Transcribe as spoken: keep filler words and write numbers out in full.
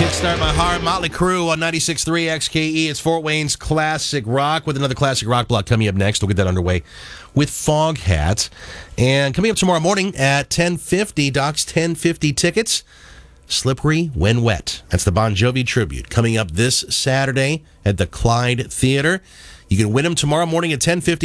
Kickstart My Heart, Motley Crue on ninety-six point three X K E. It's Fort Wayne's Classic Rock with another Classic Rock block coming up next. We'll get that underway with Foghat. And coming up tomorrow morning at ten fifty, Doc's ten fifty tickets, Slippery When Wet. That's the Bon Jovi tribute coming up this Saturday at the Clyde Theater. You can win them tomorrow morning at ten fifty.